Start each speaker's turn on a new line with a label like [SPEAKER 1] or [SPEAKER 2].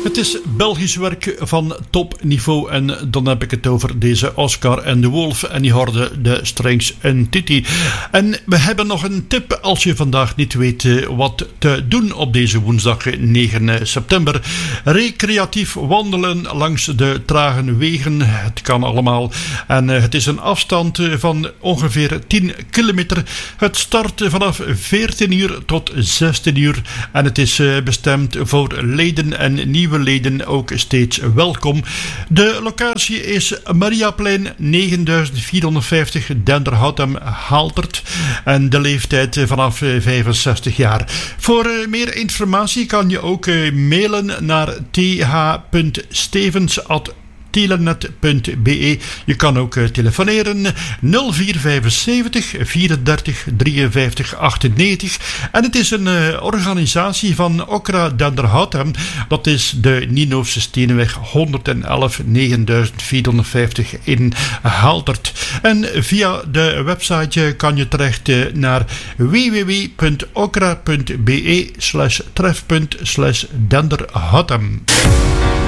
[SPEAKER 1] Het is Belgisch werk van topniveau en dan heb ik het over deze Oscar en de Wolf en die hoorden de Strings en Titi. En we hebben nog een tip als je vandaag niet weet wat te doen op deze woensdag 9 september. Recreatief wandelen langs de trage wegen, het kan allemaal en het is een afstand van ongeveer 10 kilometer. Het start vanaf 14 uur tot 16 uur en het is bestemd voor leden en nieuwe leden ook steeds welkom. De locatie is Mariaplein 9450 Denderhouten Haltert en de leeftijd vanaf 65 jaar. Voor meer informatie kan je ook mailen naar th.stevens@telenet.be. Je kan ook telefoneren 0475 34 53 98 en het is een organisatie van Okra Denderhouten. Dat is de Nienoofse Steenweg 111 9450 in Haltert. En via de website kan je terecht naar www.okra.be/trefpunt/Denderhouten.